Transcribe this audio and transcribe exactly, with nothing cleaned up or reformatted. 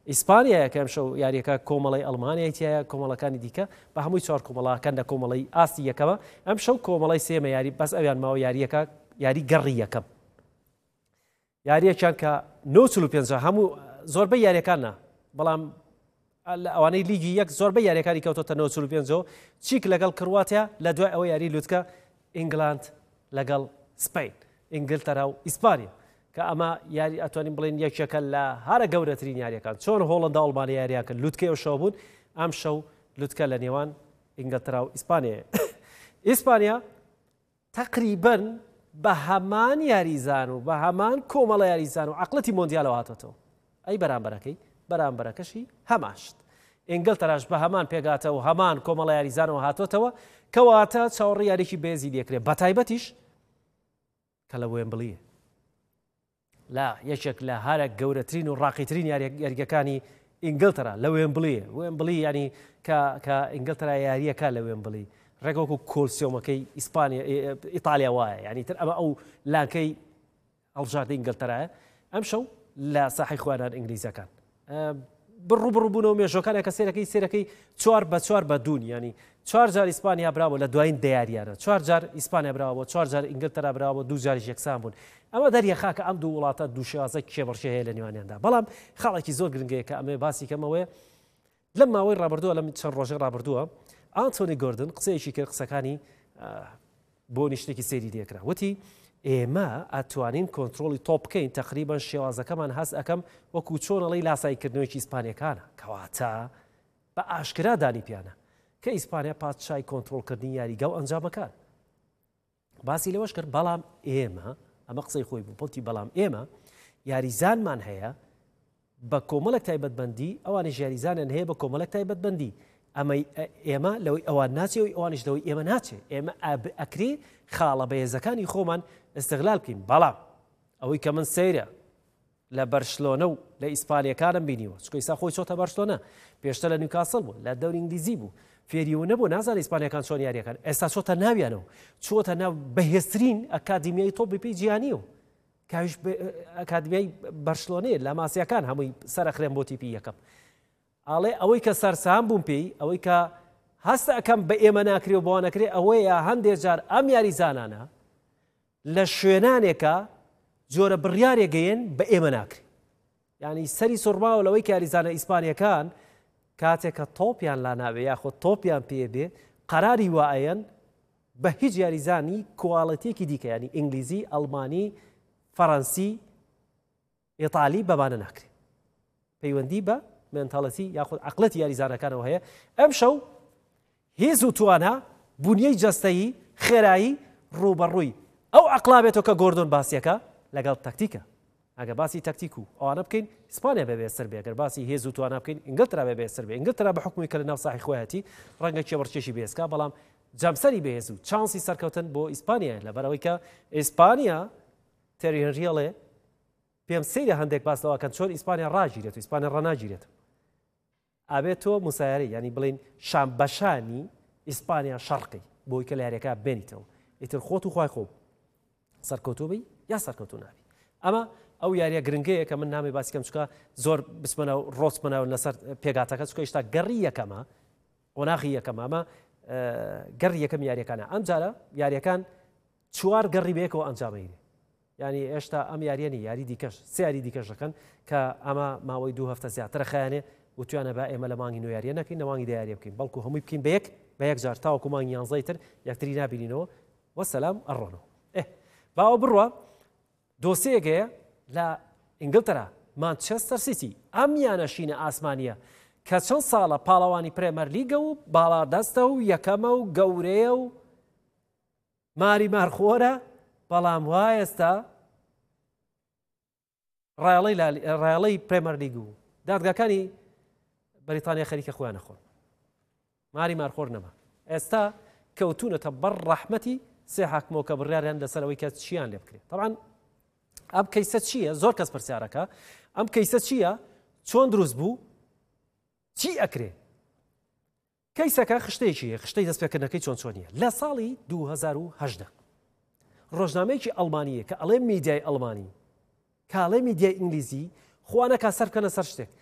ئیسپانیایە کە ئەم شەو یاریەکە کۆمەڵی ئەڵمانیای تایە کۆمەڵەکانی دیکە بە هەمووی چوار کۆمەڵاکان لە کۆمەڵی ئاستی یەکەمە ئەم شەو کۆمەڵی سێمە یاری بەس ئەویان ماوە یاریەکە یاری گەڕی یەکەم یاریەکیان کە نۆ چل و پێنج هەموو زۆربەی یاریەکانە بەڵام ئەوانەی لیگی یەک زۆربەی یاریەکانی کەوتۆتە نۆ چل و پێنج چیک لەگەڵ کرواتیا لە دوای ئەوە یاری لوتکە ئینگلاند لەگەڵ سپین ئینگلتەرا و ئیسپانیا کە ئەمە یاری ئەتوانین بڵێن یەکێکە لە هەرە گەورەترین یاریەکان چۆن هۆڵندا ئەڵمانیا یاریەکە لوتکەی شەو بوون ئەم شەو لوتکە لە نێوان ئینگلتەرا و ئیسپانیا ئیسپانیا تقریباً بە هەمان یاریزان و بە هەمان کۆمەڵە یاریزان و عەقڵەتی مۆندیالەوە هاتۆتەوە ئەی بەرامبەرەکەی بەرامبەرەکەشی هەماشت ئینگلتەراش بە هەمان پێگاتە و هەمان کۆمەڵە یاریزانەوە هاتۆتەوە کەواتە چاوەڕێی یاریکی بێزی لێکرێت بە تایبەتیش کە لە وێمبلیە لا یەکێک لە هەرە گەورەترین و ڕاقیترین یاریەکانی ئینگلتەرا لە وێمبلیە وێمبلی ینی کە ئینگلتەرا یاریەکە لە وێمبلی ڕێگەوەکو کۆلسیۆمەکەی ئیسپانیا ئیتالیا وایە ینی تر ئەمە ئەو لانکەی هەڵبژاردەی ئینگلتەرایە ئەم شەو لە ساحەی خوێنان ئینگلیزەکان بڕوو بڕووبوونەوە مێژۆکانە کە سێرەکەی سێرەکەی چوار بە چوار بە دوون ینی چوار جار ئیسپانیا براوە لە دوایین دیاریانە چوار جار ئیسپانیا براوە چوار جار ئینگلتەرا براوە دوو جاریش یەکسان بوون ئەمە دەریەخا کە ئەم دوو وڵاتە دووشازە کێبڕشێ هەیە لە نێوانیاندا بەڵام خاڵێکی زۆر گرنگەیە کە ئەمێ باسی کەمەوەیە لەم ماوەی ڕابردووە لەم چەند ڕۆژە ڕابردووە ئانتۆنی گۆردن قسەیەکی کرد قسەکانی بۆ نیشتێکی سێری دێکرا وتی ئێمە ئەتوانین کۆنتترۆلی تۆپ بکەین تقریبان شێوازەکەمان هەست ئەەکەم وەکو چۆنەڵی لاسایکردنەوەیکی ئیسپانیەکانە کەواتە بە ئاشکرا دانی پیانە کە ئیسپانیا پادشای کۆنتترۆلکردنی یاریگا و ئەنجامەکان باسی لەوەش کرد بەڵام ئێمە ئەمە قسەی خۆی بوو پڵتی بەڵام ئێمە یاریزانمان هەیە بە کۆمەڵێک تایبەتبەندی ئەوانش یاریزانیان هەیە بە کۆمەڵێک تایبەتبەندی ئەمە ئێمە لەوەی ئەوان ناچێەوەی ئەوانش لەوەی ئێمە ناچێ ئێمە ئەکرێ خاڵە بەهێزەکانی خۆمان ئستغلال بکەین بەڵام ئەوەی کە من سەیرە لە بەرشلۆنە و لە ئیسپانیەکانم بینیوە چکە ئێستا خۆی چۆتە بەرشلۆنە پێشتە لە نیوکاسڵ بوو لە دەوری ئینگلیزی بوو فێریەوە نەبوو نازانێت ئیسپانیەکان چۆن یاریەکان ئێستا چۆتە ناویانەوە چۆتە ناو بەهێزترین ئەکادیمیای تۆپی پێی جیهانیە و کاویش ئەکادمیای بەرشلۆنەیە لە ماسیەکان هەمووی سەرەخرێن بۆ تیپی یەکەم ئاڵێ ئەوەی کە سەرسام بووم پێی ئەوەی کە هەستە ئەەکەم بە ئێمە ناکرێ و بۆ نەکرێ ئەوەیە هەندێک جار ئەم یاریزانانە لە شوێنانێکە جۆرە بڕیارێک گەیەن بە ئێمە ناکرێ ینی سەری سوڕماوە لەوەی کە یاریزانە ئیسپانیەکان کاتێک کە تۆپیان لا ناوێ یاخۆ تۆپیان پێ بێ قەراری وایەن بە هیچ یاریزانی کواڵەتێکی دیکە ینی ئینگلیزی ئەڵمانی فەڕەنسی ئیتالی بەبانە ناکرێ پەیوەندی بە مێنتاڵەتی یاخود عەقڵەتی یاریزانەکانەوە هەیە ئەم شەو هێز و توانە بونیەی جەستەیی خێرایی ڕوبەڕووی ئەو عەقڵا بێتەوە کە گۆردۆن باسیەکە لەگەڵ تەکتیکە ئەگە باسی تەکتیک و ئەوانە بکەین ئیسپانیا بەبێ سەر بێ ئەگەر باسی هێز و توانە بکەین ئینگلترا بەبێ سەر بێ ئینگلترا بە حکومی کە لە ناو ساحی خۆیەتی ڕەنگە کێبڕکێشی بێسکا بەڵام جەمسەری بەهێز و چانسی سەرکەوتن بۆ ئیسپانیا لەبەرەوەی کە ئیسپانیا تێری هەنریەڵێ پێم سەیرە هەندێک باس لەوەکەن چۆن ئیسپانیا ڕاگیرێت و ئیسپانیا ڕەناگیرێت ئابێت تۆ موسایەری ینی بڵین شام بەشانی ئیسپانیا شەرقی بۆی کە لە یاریەکە بێنیتەوە ئیتر خۆت و خوای خۆ سەرکەوتوو بی یا سەرکەوتوو نابی ئەمە ئەو یاریە گرنگەیە کە من نامی باسی کەم چکە زۆر بسمەنە و ڕۆچمەنەوە لەسەر پێگاتەکە چکە هێشتا گەڕی یەکەمە قۆناغی یەکەمە ئەمە گەڕی یەکەم یاریەکانە ئەم جارە یاریەکان چوار گەڕی بەیەکەوە ئەنجامەیرێ ینی ئێشتا ئەم یاریێنی یاری دیکەش سێ یاری دیکەش دەکەن کە ئەمە ماوەی دوو هەفتە زیاترە خەیانێ و توانە بە ئێمە لە مانگی نوێیاریە نەکەین نەوانگی دیاری بکەین بەڵکو هەمووی بکەین بەیەک بە یەک جار تاوەکو مانگی یانزەی تر یەکتری نابینینەوە وەسەلام ئەڕۆنەوە ئێ باوە بڕوە دۆسەیەکەیە لە ئینگلتەرا مانچستەر سیتی ئەم یانەشینە ئاسمانیە کە چەند ساڵە پاڵەوانی پرێمەر لیگە و باڵادەستە و یەکەمە و گەورەیە و ماری مارخۆرە بەڵام وای ئێستا ڕایڵەی پرێمەر لیگ و دادگاکانی بەریتانیا خەریکە خۆیان نەخۆن ماری مارخۆر نەما ئێستا کەوتونەتە بەر ڕەحمەتی سێ حاکمەوە کە بڕیاریان لەسەرەوەی کە چیان لێ بکرێت طبعاً ئەم کەیسە چییە زۆر کەس پرسیارەکە ئەم کەیسە چییە چۆن دروست بوو چی ئەکرێ کەیسەکە خشتێکیە خشتەی دەستپێکردنەکەی چۆن چۆنیە لە ساڵی دوو هەزار و هەژدە ڕۆژنامەیەکی ئەڵمانیە کە ئەڵێ میدیای ئەڵمانی کاڵێ میدیای ئینگلیزی خوانەکە سەر بکەنە سەر شتێک